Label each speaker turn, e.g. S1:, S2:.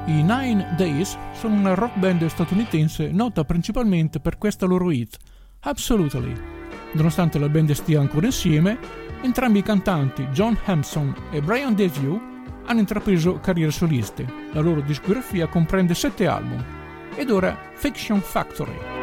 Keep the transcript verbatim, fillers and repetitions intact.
S1: I Nine Days sono una rock band statunitense nota principalmente per questa loro hit, Absolutely. Nonostante la band stia ancora insieme, entrambi i cantanti, John Hampson e Brian Desview, hanno intrapreso carriere soliste. La loro discografia comprende sette album. Ed ora Fiction Factory.